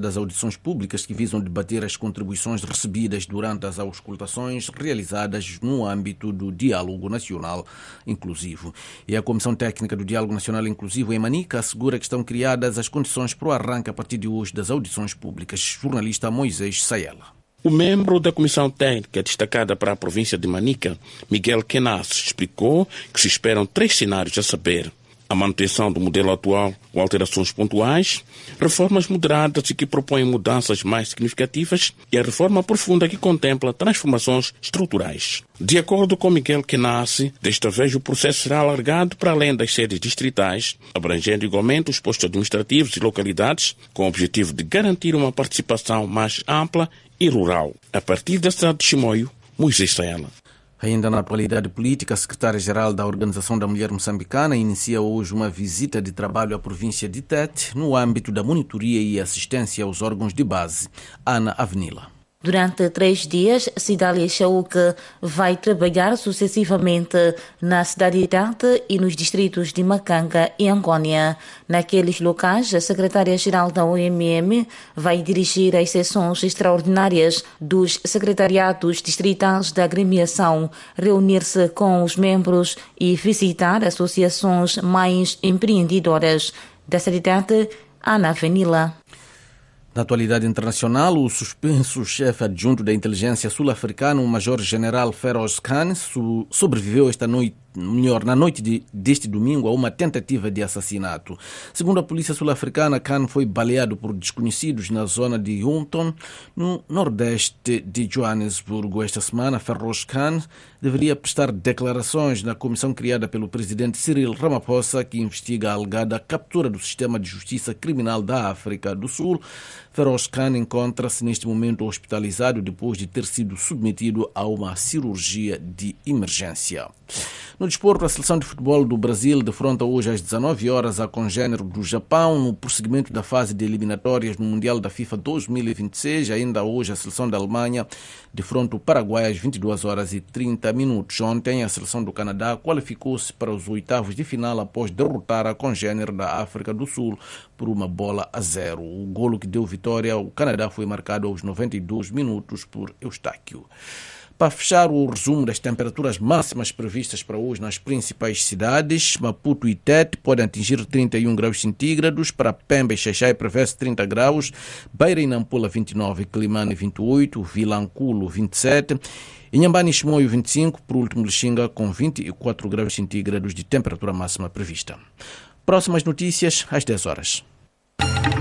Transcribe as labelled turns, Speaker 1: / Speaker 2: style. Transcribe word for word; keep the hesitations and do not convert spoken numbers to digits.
Speaker 1: das audições públicas que visam debater as contribuições recebidas durante as auscultações realizadas no âmbito do Diálogo Nacional Inclusivo. E a Comissão Técnica do Diálogo Nacional Inclusivo em Manica assegura que estão criadas as condições para o arranque a partir de hoje das audições públicas. Jornalista Moisés Sayela.
Speaker 2: O membro da Comissão Técnica destacada para a província de Manica, Miguel Kenas, explicou que se esperam três cenários a saber: a manutenção do modelo atual com alterações pontuais, reformas moderadas e que propõem mudanças mais significativas e a reforma profunda que contempla transformações estruturais. De acordo com Miguel Kenas, desta vez o processo será alargado para além das sedes distritais, abrangendo igualmente os postos administrativos e localidades, com o objetivo de garantir uma participação mais ampla e rural. A partir da cidade de Chimoio, Moisés Sayela.
Speaker 1: Ainda na atualidade política, a secretária-geral da Organização da Mulher Moçambicana inicia hoje uma visita de trabalho à província de Tete no âmbito da monitoria e assistência aos órgãos de base. Ana Avenila.
Speaker 3: Durante três dias, Cidália Chauque vai trabalhar sucessivamente na cidade de Tete e nos distritos de Macanga e Angônia. Naqueles locais, a secretária-geral da O M M vai dirigir as sessões extraordinárias dos secretariados distritais da agremiação, reunir-se com os membros e visitar associações mais empreendedoras. Da cidade de Tete, Ana Avenila.
Speaker 1: Na atualidade internacional, o suspenso chefe adjunto da inteligência sul-africana, o major-general Feroz Khan, sobreviveu esta noite, melhor, na noite de, deste domingo, a uma tentativa de assassinato. Segundo a polícia sul-africana, Khan foi baleado por desconhecidos na zona de Hunton, no nordeste de Joanesburgo. Esta semana, Feroz Khan deveria prestar declarações na comissão criada pelo presidente Cyril Ramaphosa, que investiga a alegada captura do sistema de justiça criminal da África do Sul. Feroz Khan encontra-se neste momento hospitalizado depois de ter sido submetido a uma cirurgia de emergência. No desporto, a seleção de futebol do Brasil defronta hoje às dezanove horas a congênero do Japão no prosseguimento da fase de eliminatórias no Mundial da FIFA dois mil e vinte e seis. Ainda hoje a seleção da Alemanha defronta o Paraguai às vinte e duas horas e trinta minutos. Ontem a seleção do Canadá qualificou-se para os oitavos de final após derrotar a congênero da África do Sul por uma bola a zero. O golo que deu vitória ao Canadá foi marcado aos noventa e dois minutos por Eustáquio. Para fechar o resumo das temperaturas máximas previstas para hoje nas principais cidades, Maputo e Tete podem atingir trinta e um graus centígrados, para Pemba e Xaixai prevê-se trinta graus, Beira e Nampula vinte e nove, Climane vinte e oito, Vilanculo vinte e sete, Inhambane e Chimoio vinte e cinco, por último Lixinga com vinte e quatro graus centígrados de temperatura máxima prevista. Próximas notícias às dez horas.